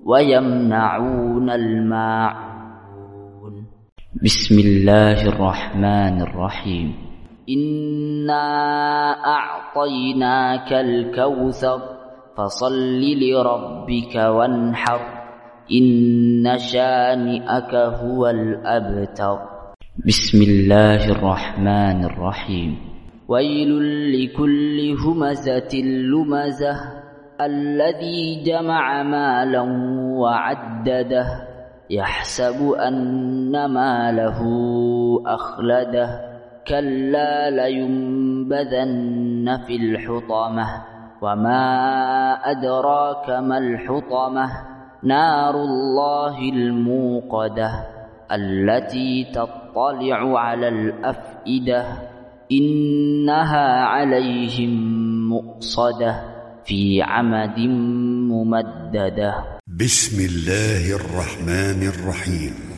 ويمنعون الماعون. بسم الله الرحمن الرحيم. إنا أعطيناك الكوثر فصل لربك وانحر إن شانئك هو الأبتر. بسم الله الرحمن الرحيم. ويل لكل همزة لمزة الذي جمع مالا وعدده يحسب أن ماله أخلده كلا لينبذن في الحطمة وما أدراك ما الحطمة نار الله الموقدة التي تطلع على الأفئدة إنها عليهم مؤصدة في عمد ممددة. بسم الله الرحمن الرحيم.